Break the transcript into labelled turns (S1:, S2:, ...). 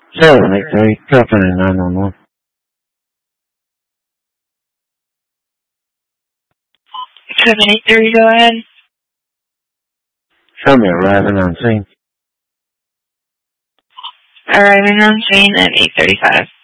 S1: 783, dropping in 911.
S2: 783, go ahead.
S1: Show me arriving on scene.
S2: Arriving on scene at 8:35.